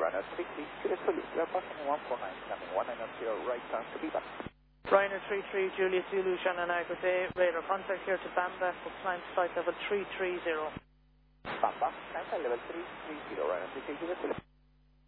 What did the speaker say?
runner 33, Juliet Zulu, we are passing 149, coming 1900, right turn to Viva. Ryanair 33, Juliet Zulu, Shannon Agrate, radar contact here to Bamba, for climb flight level 330. Bamba, climb flight level 330, Ryanair 33, Juliet Zulu.